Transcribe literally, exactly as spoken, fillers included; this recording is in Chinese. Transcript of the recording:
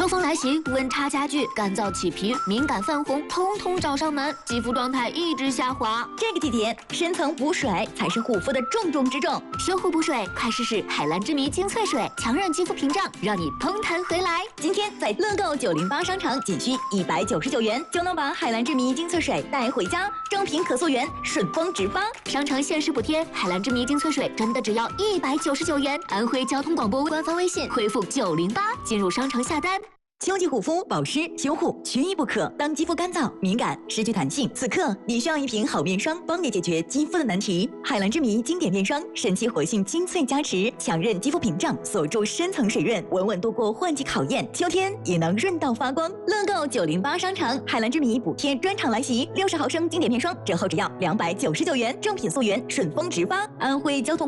热风来袭，温差加剧，干燥起皮、敏感泛红，通通找上门，肌肤状态一直下滑。 这个季节，深层补水才是护肤的重中之重。 修护补水，快试试海蓝之谜精粹水，强韧肌肤屏障，让你嘭弹回来。 今天在乐购九零八商城，仅需一百九十九元就能把海蓝之谜精粹水带回家，正品可溯源，顺丰直发。 商城限时补贴，海蓝之谜精粹水真的只要一百九十九元。安徽交通广播官方微信回复九零八进入商城下单。 秋季护肤保湿修护缺一不可。当肌肤干燥、敏感、失去弹性，此刻你需要一瓶好面霜，帮你解决肌肤的难题。海蓝之谜经典面霜，神奇活性精粹加持，强韧肌肤屏障，锁住深层水润，稳稳度过换季考验，秋天也能润到发光。乐购九零八商城，海蓝之谜补贴专场来袭，六十毫升经典面霜折后只要两百九十九元，正品溯源，顺丰直发。安徽交通。